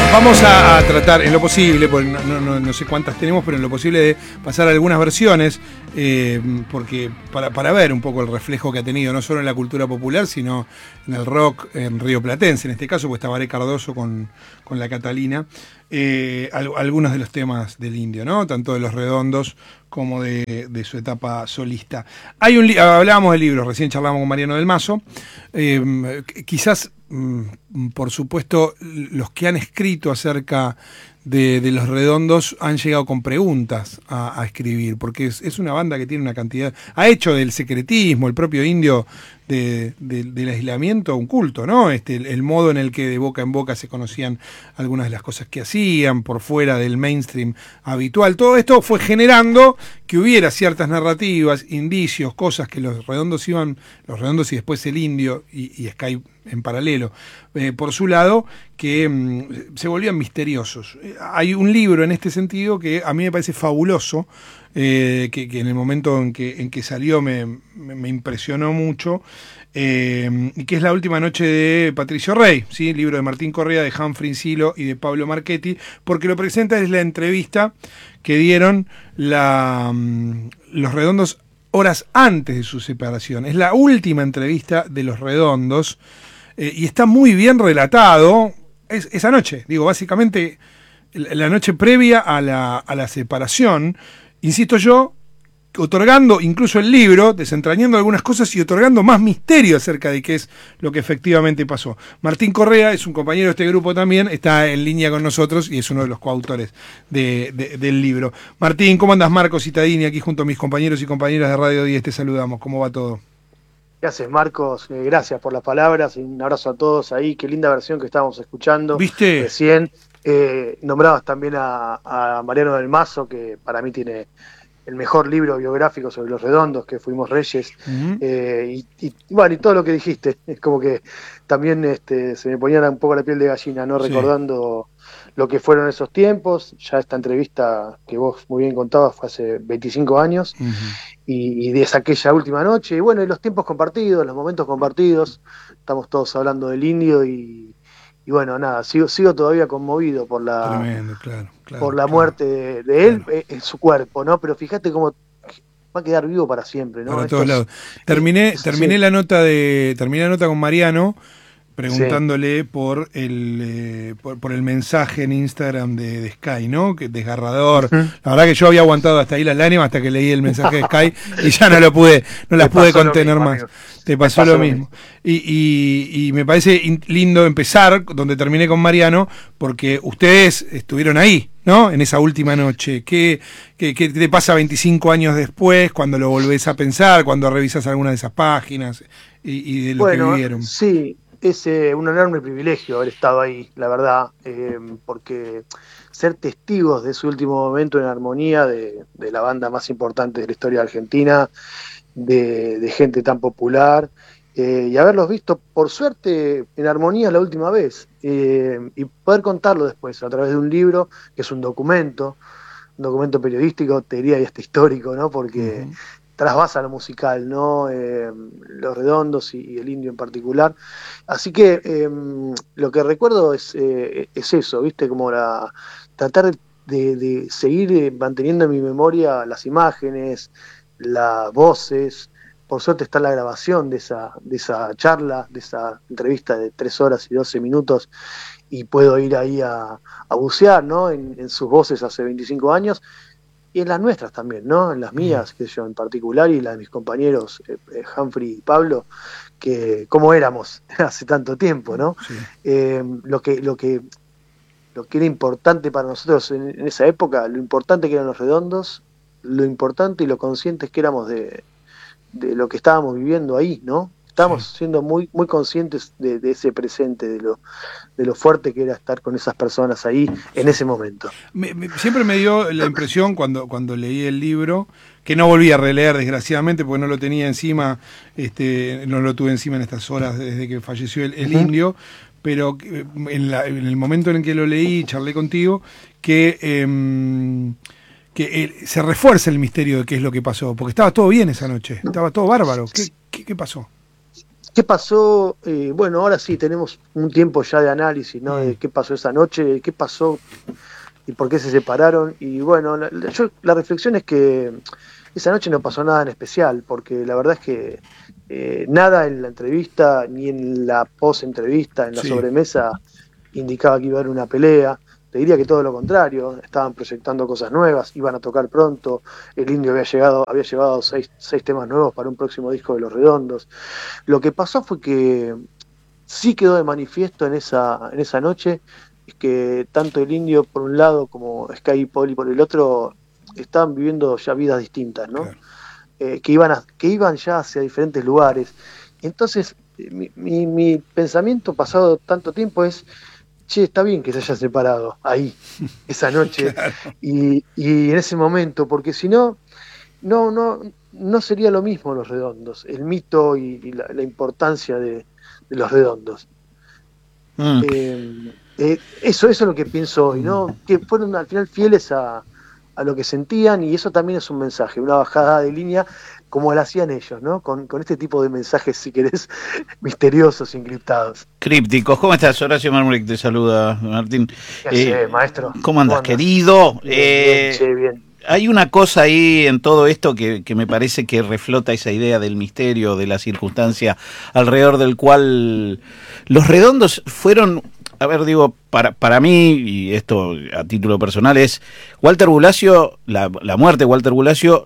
Vamos a tratar en lo posible, porque no sé cuántas tenemos, pero en lo posible de pasar algunas versiones, porque para ver un poco el reflejo que ha tenido, no solo en la cultura popular, sino en el rock en rioplatense, en este caso, pues está Baré Cardoso con la Catalina, algunos de los temas del Indio, ¿no? Tanto de Los Redondos como de su etapa solista. Hablábamos de libros, recién charlamos con Mariano del Mazo, quizás... por supuesto, los que han escrito acerca de Los Redondos han llegado con preguntas a escribir, porque es una banda que tiene una cantidad... Ha hecho del secretismo, el propio Indio, del aislamiento, un culto, ¿no? El modo en el que de boca en boca se conocían algunas de las cosas que hacían, por fuera del mainstream habitual. Todo esto fue generando que hubiera ciertas narrativas, indicios, cosas que Los Redondos y después el Indio y Sky en paralelo, por su lado, que se volvían misteriosos. Hay un libro en este sentido que a mí me parece fabuloso, que en el momento en que salió me impresionó mucho, y que es La última noche de Patricio Rey, ¿sí? Libro de Martín Correa, de Humphrey Silo y de Pablo Marchetti, porque lo presenta es la entrevista que dieron Los Redondos horas antes de su separación. Es la última entrevista de Los Redondos, y está muy bien relatado esa noche, digo, básicamente la noche previa a la separación, insisto yo, otorgando incluso el libro, desentrañando algunas cosas y otorgando más misterio acerca de qué es lo que efectivamente pasó. Martín Correa es un compañero de este grupo también, está en línea con nosotros y es uno de los coautores del libro. Martín, ¿cómo andas? Marcos Cittadini, aquí junto a mis compañeros y compañeras de Radio 10, te saludamos. ¿Cómo va todo? ¿Qué haces, Marcos? Gracias por las palabras y un abrazo a todos ahí. Qué linda versión que estábamos escuchando. ¿Viste? Recién nombrabas también a Mariano del Mazo, que para mí tiene el mejor libro biográfico sobre Los Redondos, que Fuimos Reyes. Y bueno, y todo lo que dijiste, es como que también se me ponía un poco la piel de gallina, ¿no? Sí. Recordando lo que fueron esos tiempos. Ya esta entrevista que vos muy bien contabas fue hace 25 años. Y desde aquella última noche, y bueno, y los tiempos compartidos, los momentos compartidos, estamos todos hablando del Indio y bueno, nada, sigo todavía conmovido por la muerte de él, en su cuerpo, ¿no? Pero fíjate cómo va a quedar vivo para siempre, ¿no? Para todos lados. Terminé la nota con Mariano, preguntándole por el mensaje en Instagram de Sky, ¿no? Que desgarrador. La verdad que yo había aguantado hasta ahí las lágrimas hasta que leí el mensaje de Sky y ya no las pude contener más. Te pasó lo mismo. Y me parece lindo empezar donde terminé con Mariano, porque ustedes estuvieron ahí, ¿no? En esa última noche. ¿Qué te pasa 25 años después, cuando lo volvés a pensar, cuando revisas alguna de esas páginas y de lo que vivieron? Sí. Es un enorme privilegio haber estado ahí, la verdad, porque ser testigos de su último momento en armonía de la banda más importante de la historia de Argentina, de gente tan popular, y haberlos visto, por suerte, en armonía la última vez, y poder contarlo después a través de un libro, que es un documento periodístico, te diría, y hasta histórico, ¿no? Porque trasvasa lo musical, ¿no? Los Redondos y el Indio en particular. Así que lo que recuerdo es eso, ¿viste? Como tratar de seguir manteniendo en mi memoria las imágenes, las voces. Por suerte está la grabación de esa charla, de esa entrevista de 3 horas y 12 minutos, y puedo ir ahí a bucear, ¿no? En sus voces hace 25 años. Y en las nuestras también, ¿no? En las mías, que yo en particular, y las de mis compañeros Humphrey y Pablo, que cómo éramos hace tanto tiempo, ¿no? Sí. Lo que era importante para nosotros en esa época, lo importante que eran Los Redondos, lo importante y lo conscientes que éramos de lo que estábamos viviendo ahí, ¿no? Estábamos siendo muy, muy conscientes de ese presente, de lo fuerte que era estar con esas personas ahí en ese momento. Siempre me dio la impresión cuando leí el libro, que no volví a releer desgraciadamente porque no lo tenía encima, no lo tuve encima en estas horas desde que falleció el Indio, pero en el momento en que lo leí, charlé contigo, que se refuerza el misterio de qué es lo que pasó, porque estaba todo bien esa noche, estaba todo bárbaro. ¿Qué pasó? ¿Qué pasó? Bueno, ahora sí tenemos un tiempo ya de análisis, ¿no? De qué pasó esa noche, qué pasó y por qué se separaron. Y bueno, la reflexión es que esa noche no pasó nada en especial, porque la verdad es que nada en la entrevista, ni en la post-entrevista, en la Sí, indicaba que iba a haber una pelea. Te diría que todo lo contrario, estaban proyectando cosas nuevas, iban a tocar pronto, el Indio había llevado seis temas nuevos para un próximo disco de Los Redondos. Lo que pasó fue que sí quedó de manifiesto en esa noche, es que tanto el Indio por un lado como Sky y Poli por el otro estaban viviendo ya vidas distintas, ¿no? claro. Que iban ya hacia diferentes lugares. Entonces, mi pensamiento pasado tanto tiempo es, che, está bien que se haya separado ahí, esa noche, Claro. y en ese momento, porque si no, no sería lo mismo Los Redondos, el mito y la importancia de Los Redondos. Mm. Eso es lo que pienso hoy, ¿no? Que fueron al final fieles a lo que sentían, y eso también es un mensaje, una bajada de línea como la hacían ellos, ¿no? Con este tipo de mensajes, si querés, misteriosos, encriptados. Crípticos. ¿Cómo estás? Horacio Marmurek te saluda, Martín. ¿Qué hacés, maestro? ¿Cómo andas, querido? Bien, che, bien. Hay una cosa ahí en todo esto que me parece que reflota esa idea del misterio, de la circunstancia alrededor del cual Los Redondos fueron, a ver, digo, para mí, y esto a título personal, es Walter Bulacio, la muerte de Walter Bulacio,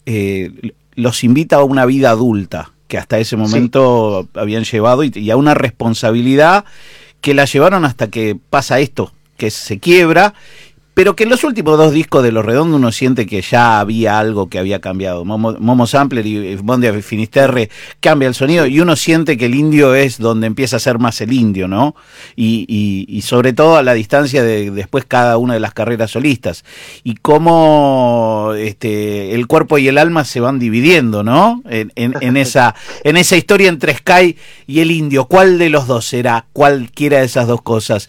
los invita a una vida adulta que hasta ese momento habían llevado y a una responsabilidad que la llevaron hasta que pasa esto, que se quiebra, pero que en los últimos dos discos de Los Redondos uno siente que ya había algo que había cambiado. Momo Sampler y Bondi a Finisterre cambia el sonido y uno siente que el Indio es donde empieza a ser más el Indio, ¿no? Y sobre todo a la distancia de después cada una de las carreras solistas. Y cómo el cuerpo y el alma se van dividiendo, ¿no? En esa historia entre Sky y el Indio. ¿Cuál de los dos será? Cualquiera de esas dos cosas.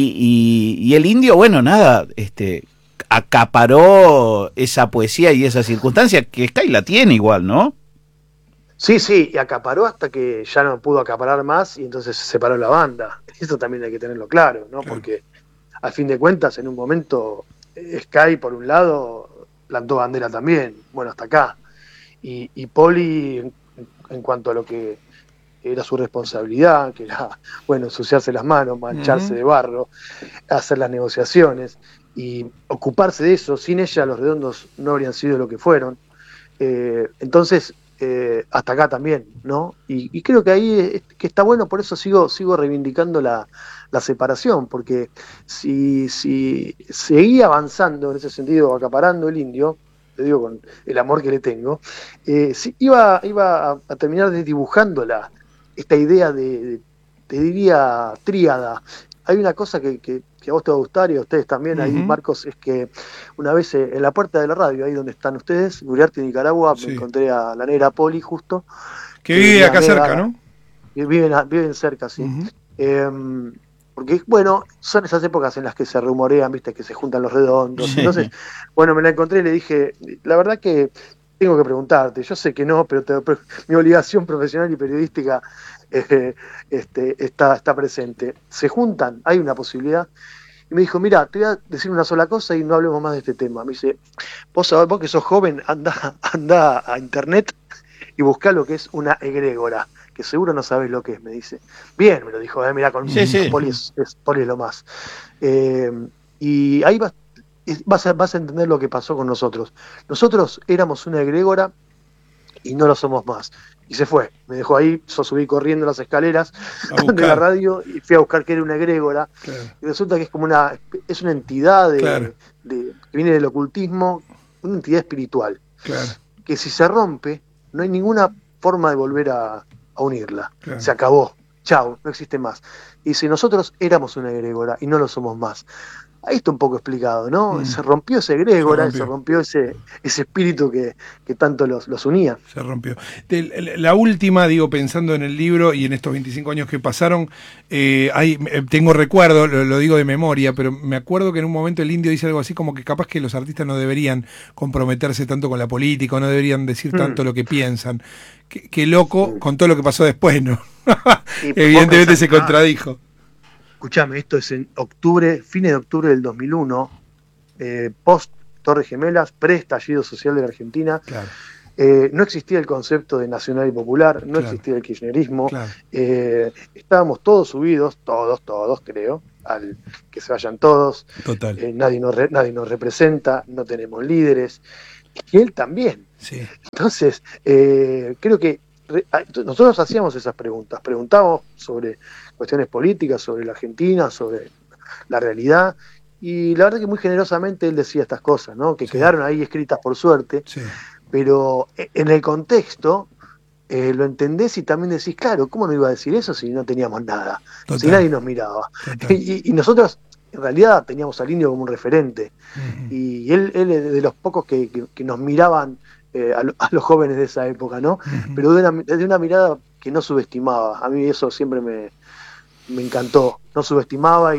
Y el Indio, bueno, nada, acaparó esa poesía y esa circunstancia que Sky la tiene igual, ¿no? Sí, y acaparó hasta que ya no pudo acaparar más y entonces se separó la banda. Eso también hay que tenerlo claro, ¿no? Porque al fin de cuentas, en un momento, Sky, por un lado, plantó bandera también, bueno, hasta acá. Y Poli, en cuanto a lo que era su responsabilidad, que era, bueno, ensuciarse las manos, mancharse de barro, hacer las negociaciones y ocuparse de eso, sin ella Los Redondos no habrían sido lo que fueron. Entonces, hasta acá también, ¿no? Y creo que ahí que está bueno, por eso sigo reivindicando la separación, porque si seguía avanzando en ese sentido, acaparando el Indio, te digo con el amor que le tengo, iba a terminar desdibujando esta idea te diría, tríada. Hay una cosa que a vos te va a gustar y a ustedes también, ahí, Marcos, es que una vez en la puerta de la radio, ahí donde están ustedes, Guriarte, Nicaragua, me encontré a la negra Poli justo. Que vive acá cerca, ¿no? Viven cerca, sí. Porque, bueno, son esas épocas en las que se rumorean, viste, que se juntan Los Redondos. Sí. Entonces, bueno, me la encontré y le dije, la verdad que tengo que preguntarte, yo sé que no, pero mi obligación profesional y periodística está presente. ¿Se juntan? ¿Hay una posibilidad? Y me dijo, mira, te voy a decir una sola cosa y no hablemos más de este tema. Me dice, vos que sos joven, anda a internet y buscá lo que es una egregora, que seguro no sabés lo que es, me dice. Bien, me lo dijo, mira, con Poli es lo más. Y ahí vas a entender lo que pasó con nosotros. Nosotros éramos una egregora y no lo somos más. Y se fue, me dejó ahí, yo subí corriendo las escaleras de la radio y fui a buscar que era una egregora. Claro. Y resulta que es como una entidad que viene del ocultismo, una entidad espiritual. Claro. Que si se rompe, no hay ninguna forma de volver a unirla. Claro. Se acabó, chau, no existe más. Y si nosotros éramos una egregora y no lo somos más, ahí está un poco explicado, ¿no? Se rompió ese egrégora, se rompió ese espíritu que tanto los unía. Se rompió. La última, digo, pensando en el libro y en estos 25 años que pasaron, tengo recuerdo, lo digo de memoria, pero me acuerdo que en un momento el Indio dice algo así como que capaz que los artistas no deberían comprometerse tanto con la política, no deberían decir tanto lo que piensan. Qué loco con todo lo que pasó después, ¿no? Evidentemente se contradijo. Escuchame, esto es en fines de octubre del 2001, post Torres Gemelas, pre-estallido social de la Argentina. Claro. No existía el concepto de nacional y popular, no existía el kirchnerismo. Claro. Estábamos todos subidos, todos creo, al que se vayan todos. Total. Nadie nos representa, no tenemos líderes. Y él también. Sí. Entonces, creo que nosotros hacíamos esas preguntas, preguntábamos sobre cuestiones políticas, sobre la Argentina, sobre la realidad, y la verdad que muy generosamente él decía estas cosas, ¿no? Que quedaron ahí escritas por suerte, pero en el contexto lo entendés y también decís, claro, ¿cómo no iba a decir eso si no teníamos nada? Total. Si nadie nos miraba. Y nosotros en realidad teníamos al Indio como un referente, y él es de los pocos que nos miraban a los jóvenes de esa época, ¿no? Pero desde una mirada que no subestimaba. A mí eso siempre me encantó. No subestimaba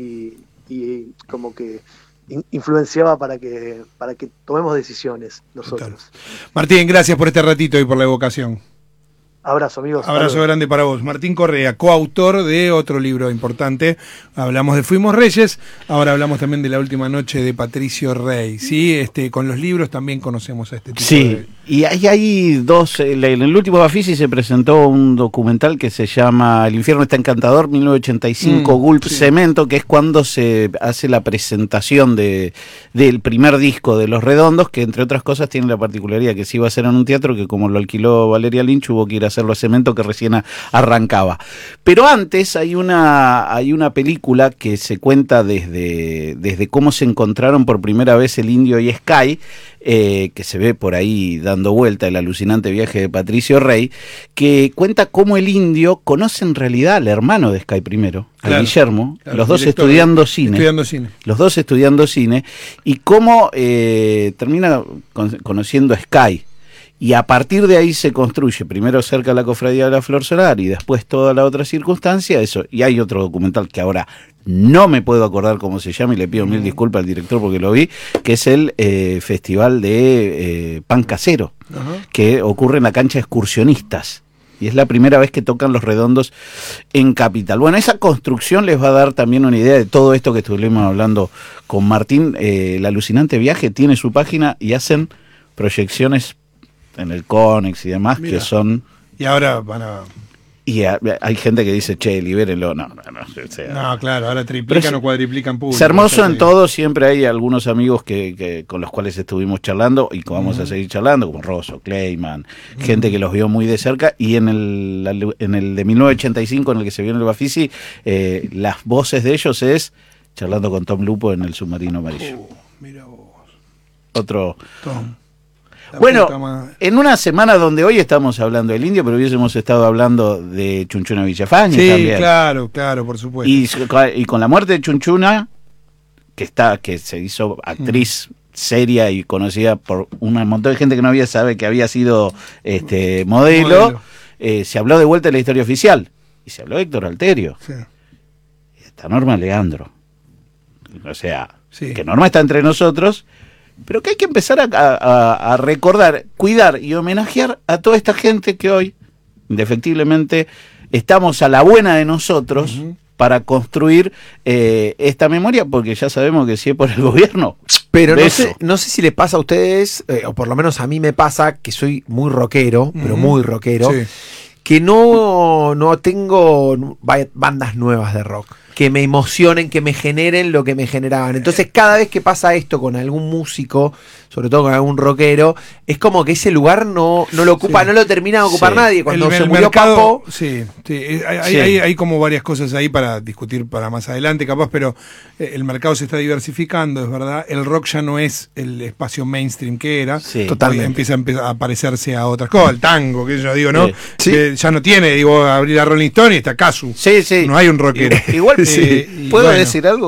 y como que influenciaba para que tomemos decisiones nosotros. Total. Martín, gracias por este ratito y por la evocación. Abrazo, amigos. Abrazo grande para vos. Martín Correa, coautor de otro libro importante. Hablamos de Fuimos Reyes, ahora hablamos también de La Última Noche de Patricio Rey. Sí, con los libros también conocemos a este tipo de... Y hay dos, en el último Bafisi se presentó un documental que se llama El infierno está encantador, 1985, Gulp Cemento, que es cuando se hace la presentación del primer disco de Los Redondos, que entre otras cosas tiene la particularidad que se iba a hacer en un teatro que como lo alquiló Valeria Lynch hubo que ir a hacerlo a Cemento, que recién arrancaba. Pero antes hay una película que se cuenta desde cómo se encontraron por primera vez el Indio y Sky, que se ve por ahí dando vuelta, el alucinante viaje de Patricio Rey, que cuenta cómo el Indio conoce en realidad al hermano de Sky primero, a Guillermo, los dos estudiando cine. Los dos estudiando cine, y cómo termina conociendo a Sky. Y a partir de ahí se construye, primero cerca de la Cofradía de la Flor Solar y después toda la otra circunstancia, eso. Y hay otro documental que ahora no me puedo acordar cómo se llama y le pido mil disculpas al director porque lo vi, que es el Festival de Pan Casero, que ocurre en la cancha Excursionistas. Y es la primera vez que tocan Los Redondos en Capital. Bueno, esa construcción les va a dar también una idea de todo esto que estuvimos hablando con Martín. El alucinante viaje tiene su página y hacen proyecciones en el Conex y demás. Mirá, que son... Y ahora van a... Y hay gente que dice, che, libérenlo. No, o sea, no, claro, ahora triplican o cuadriplican público. Es hermoso en todo, siempre hay algunos amigos que con los cuales estuvimos charlando y que vamos a seguir charlando, como Rosso, Clayman, gente que los vio muy de cerca, y en el de 1985, en el que se vio en el Bafisi, las voces de ellos es charlando con Tom Lupo en el Submarino Amarillo. Mira vos. Otro... Tom. Bueno, en una semana donde hoy estamos hablando del Indio, pero hubiésemos estado hablando de Chunchuna Villafañe también. Sí, claro, por supuesto. Y con la muerte de Chunchuna, que se hizo actriz seria y conocida por un montón de gente que no sabe que había sido modelo. Se habló de vuelta de la historia oficial. Y se habló de Héctor Alterio. Sí. Y está Norma Leandro. O sea, que Norma está entre nosotros, pero que hay que empezar a recordar, cuidar y homenajear a toda esta gente que hoy, indefectiblemente, estamos a la buena de nosotros para construir esta memoria, porque ya sabemos que si es por el gobierno... Pero no sé si le pasa a ustedes, o por lo menos a mí me pasa, que soy muy rockero, pero muy rockero, que no tengo bandas nuevas de rock que me emocionen, que me generen lo que me generaban. Entonces cada vez que pasa esto con algún músico, sobre todo con algún rockero, es como que ese lugar no lo ocupa, no lo termina de ocupar nadie. Cuando se murió Papo... Hay como varias cosas ahí para discutir para más adelante, capaz, pero el mercado se está diversificando, es verdad. El rock ya no es el espacio mainstream que era. Totalmente. Empieza a parecerse a otras cosas, el tango, que yo digo, ¿no? Que ya no tiene, abrir a Rolling Stone y está Casu. No hay un rockero. Igual ¿puedo decir algo?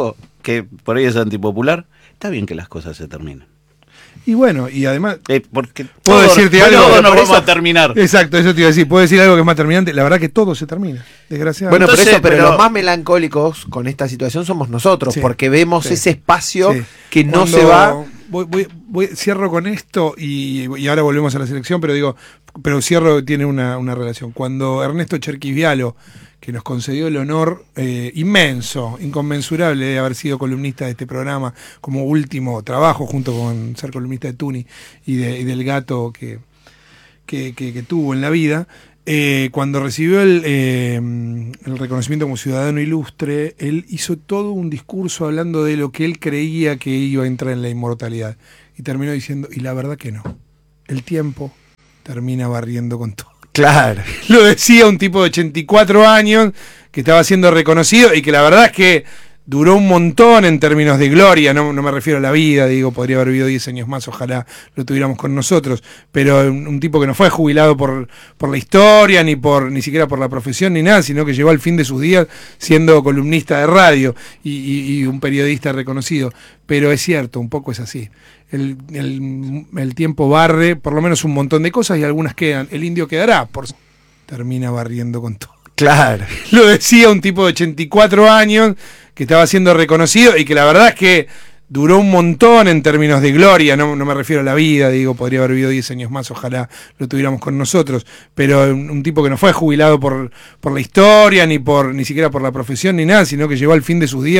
que por ahí es antipopular, está bien que las cosas se terminen. Y bueno, y además... porque puedo decirte algo... Todos nos por vamos a terminar. Exacto, eso te iba a decir. Puedo decir algo que es más terminante. La verdad que todo se termina, desgraciadamente. Bueno, Entonces, pero pero los más melancólicos con esta situación somos nosotros, Sí, porque vemos sí, ese espacio sí. que no Cuando se va... Cierro con esto y ahora volvemos a la selección, pero cierro, tiene una relación. Cuando Ernesto Cherquisvialo, que nos concedió el honor inmenso, inconmensurable de haber sido columnista de este programa como último trabajo, junto con ser columnista de Tuni y del Gato que tuvo en la vida, cuando recibió el reconocimiento como ciudadano ilustre, él hizo todo un discurso hablando de lo que él creía que iba a entrar en la inmortalidad. Y terminó diciendo, y la verdad que no. El tiempo termina barriendo con todo. Claro. Lo decía un tipo de 84 años que estaba siendo reconocido y que la verdad es que duró un montón en términos de gloria, no me refiero a la vida, digo, podría haber vivido 10 años más, ojalá lo tuviéramos con nosotros, pero un tipo que no fue jubilado por la historia, ni siquiera por la profesión, ni nada, sino que llegó al fin de sus días siendo columnista de radio y un periodista reconocido. Pero es cierto, un poco es así. El tiempo barre por lo menos un montón de cosas y algunas quedan. El indio quedará, termina barriendo con todo. Claro. Lo decía un tipo de 84 años que estaba siendo reconocido y que la verdad es que duró un montón en términos de gloria, no me refiero a la vida, digo, podría haber vivido 10 años más, ojalá lo tuviéramos con nosotros, pero un tipo que no fue jubilado por la historia, ni siquiera por la profesión, ni nada, sino que llegó al fin de sus días